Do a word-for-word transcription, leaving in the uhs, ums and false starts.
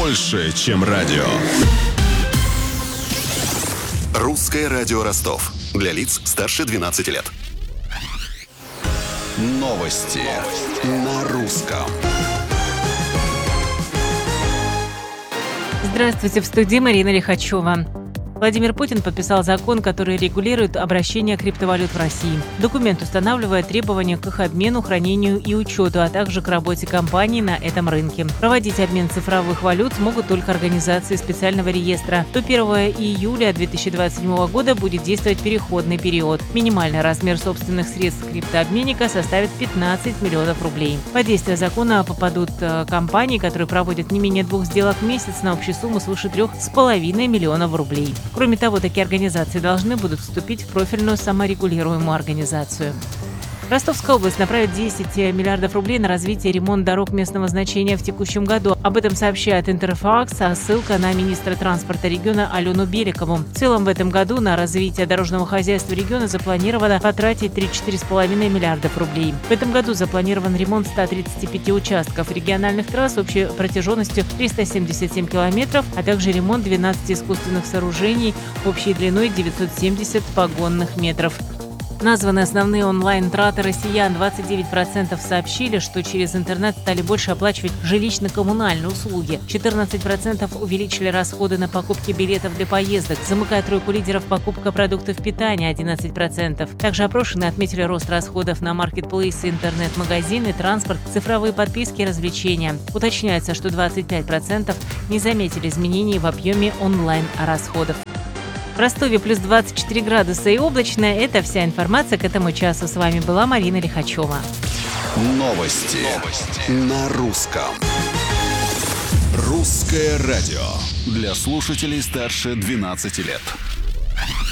больше, чем радио. Русское радио Ростов. Для лиц старше двенадцати лет. Новости на русском. Здравствуйте, в студии Марина Лихачева. Владимир Путин подписал закон, который регулирует обращение криптовалют в России. Документ устанавливает требования к их обмену, хранению и учету, а также к работе компаний на этом рынке. Проводить обмен цифровых валют смогут только организации специального реестра. До первого июля две тысячи двадцать седьмого года будет действовать переходный период. Минимальный размер собственных средств криптообменника составит пятнадцать миллионов рублей. Под действие закона попадут компании, которые проводят не менее двух сделок в месяц на общую сумму свыше трех с половиной миллионов рублей. Кроме того, такие организации должны будут вступить в профильную саморегулируемую организацию. Ростовская область направит десять миллиардов рублей на развитие и ремонт дорог местного значения в текущем году. Об этом сообщает Интерфакс, а ссылка на министра транспорта региона Алену Беликову. В целом в этом году на развитие дорожного хозяйства региона запланировано потратить три-четыре с половиной миллиардов рублей. В этом году запланирован ремонт ста тридцати пяти участков региональных трасс общей протяженностью триста семьдесят семь километров, а также ремонт двенадцати искусственных сооружений общей длиной девятьсот семьдесят погонных метров. Названы основные онлайн-траты россиян. двадцать девять процентов сообщили, что через интернет стали больше оплачивать жилищно-коммунальные услуги. четырнадцать процентов увеличили расходы на покупки билетов для поездок. Замыкает тройку лидеров покупка продуктов питания – одиннадцать процентов. Также опрошенные отметили рост расходов на маркетплейсы, интернет-магазины, транспорт, цифровые подписки и развлечения. Уточняется, что двадцать пять процентов не заметили изменений в объеме онлайн-расходов. В Ростове плюс двадцать четыре градуса и облачно. Это вся информация к этому часу. С вами была Марина Лихачева. Новости, Новости. на русском. Русское радио. Для слушателей старше двенадцати лет.